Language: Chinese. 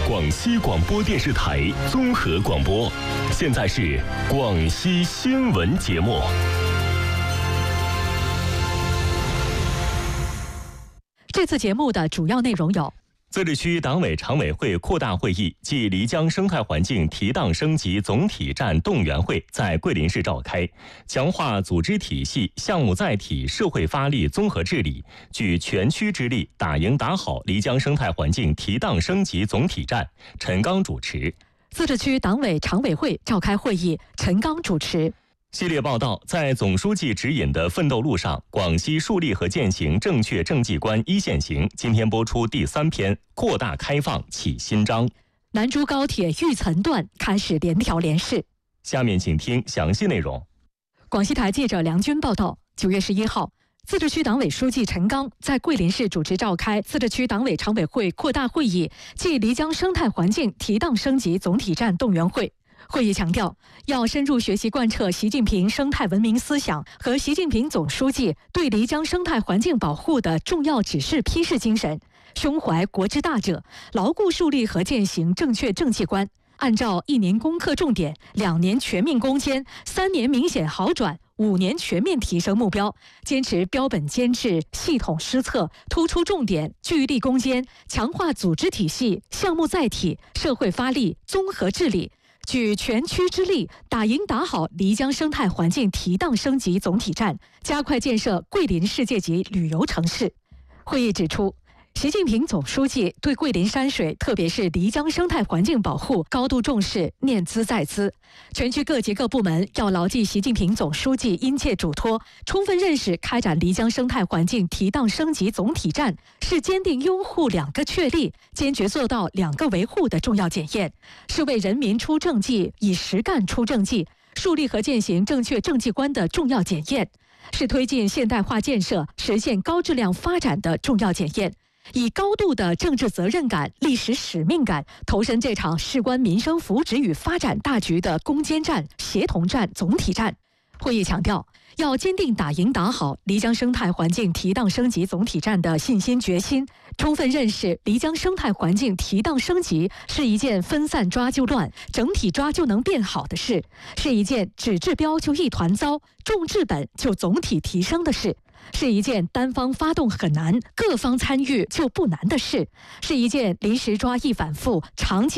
广西广播电视台综合广播。现在是广西新闻节目。 这次节目的主要内容有： 自治区党委常委会扩大会议暨漓江生态环境提档升级总体战动员会在桂林市召开，强化组织体系、项目载体、社会发力综合治理，举全区之力打赢打好漓江生态环境提档升级总体战。陈刚主持。 自治区党委常委会召开会议，陈刚主持。 系列报道在总书记指引的奋斗路上，广西树立和践行正确政绩观一线行，今天播出第3篇，扩大开放启新章。 南珠高铁玉岑段开始联调联试。 下面请听详细内容。 广西台记者梁军报道，9月11号，自治区党委书记陈刚在桂林市主持召开自治区党委常委会扩大会议暨漓江生态环境提档升级总体战动员会。会议强调，要深入学习贯彻习近平生态文明思想和习近平总书记对漓江生态环境保护的重要指示批示精神，胸怀国之大者，牢固树立和践行正确政绩观，按照1年攻克重点、2年全面攻坚、3年明显好转、5年全面提升目标，坚持标本兼治、系统施策，突出重点，聚力攻坚，强化组织体系、项目载体、社会发力综合治理，举全区之力打赢打好漓江生态环境提档升级总体战，加快建设桂林世界级旅游城市。会议指出，习近平总书记对桂林山水，特别是漓江生态环境保护高度重视，念兹在兹。全区各级各部门要牢记习近平总书记殷切嘱托，充分认识开展漓江生态环境提档升级总体战是坚定拥护2个确立、坚决做到2个维护的重要检验，是为人民出政绩、以实干出政绩、树立和践行正确政绩观的重要检验，是推进现代化建设、实现高质量发展的重要检验。以高度的政治责任感、历史使命感，投身这场事关民生福祉与发展大局的攻坚战、协同战、总体战。会议强调，要坚定打赢打好漓江生态环境提档升级总体战的信心决心，充分认识漓江生态环境提档升级是一件分散抓就乱、整体抓就能变好的事，是一件只治标就一团糟、重治本就总体提升的事，是一件单方发动很难、各方参与就不难的事，是一件临时抓易反复、长期